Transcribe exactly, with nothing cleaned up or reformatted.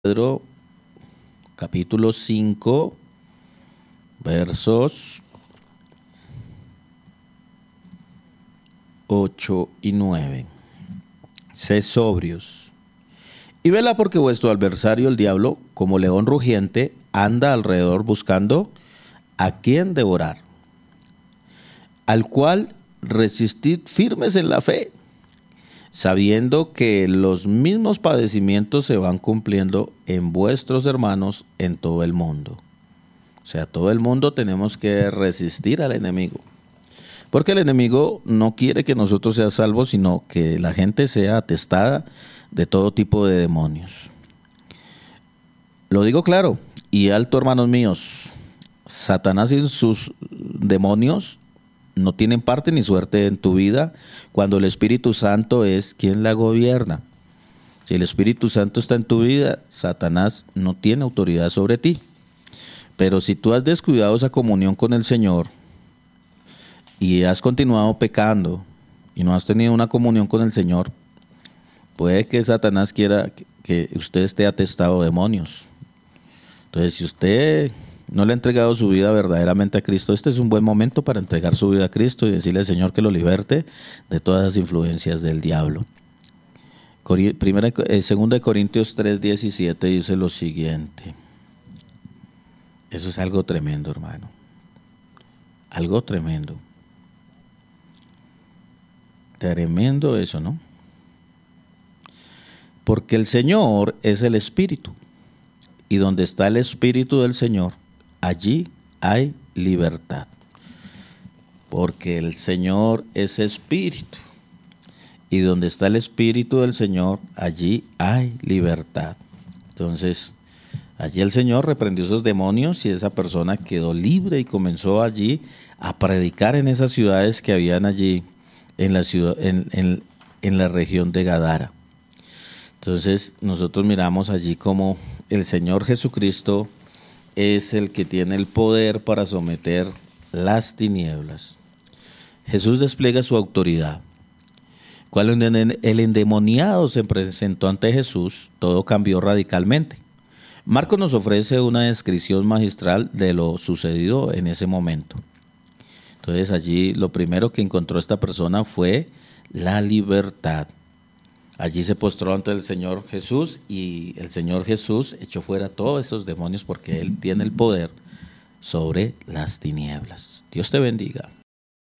Pedro, capítulo cinco, versos ocho y nueve. Sed sobrios y vela, porque vuestro adversario el diablo, como león rugiente, anda alrededor buscando a quien devorar, al cual resistid firmes en la fe, sabiendo que los mismos padecimientos se van cumpliendo en vuestros hermanos en todo el mundo. O sea, todo el mundo tenemos que resistir al enemigo, porque el enemigo no quiere que nosotros seamos salvos, sino que la gente sea atestada de todo tipo de demonios. Lo digo claro y alto, hermanos míos: Satanás y sus demonios no tienen parte ni suerte en tu vida cuando el Espíritu Santo es quien la gobierna. Si el Espíritu Santo está en tu vida, Satanás no tiene autoridad sobre ti. Pero si tú has descuidado esa comunión con el Señor y has continuado pecando y no has tenido una comunión con el Señor, puede que Satanás quiera que usted esté atestado de demonios. Entonces, si usted no le ha entregado su vida verdaderamente a Cristo, este es un buen momento para entregar su vida a Cristo y decirle al Señor que lo liberte de todas las influencias del diablo. Primera, eh, segunda de Corintios tres diecisiete dice lo siguiente. Eso es algo tremendo, hermano. Algo tremendo. Tremendo eso, ¿no? Porque el Señor es el Espíritu, y donde está el Espíritu del Señor, allí hay libertad. Porque el Señor es Espíritu, y donde está el Espíritu del Señor, allí hay libertad. Entonces, allí el Señor reprendió esos demonios y esa persona quedó libre y comenzó allí a predicar en esas ciudades que habían allí en la ciudad, en, en, en la región de Gadara. Entonces, nosotros miramos allí como el Señor Jesucristo es el que tiene el poder para someter las tinieblas. Jesús despliega su autoridad. Cuando el endemoniado se presentó ante Jesús, todo cambió radicalmente. Marcos nos ofrece una descripción magistral de lo sucedido en ese momento. Entonces, allí lo primero que encontró esta persona fue la libertad. Allí se postró ante el Señor Jesús y el Señor Jesús echó fuera todos esos demonios porque Él tiene el poder sobre las tinieblas. Dios te bendiga.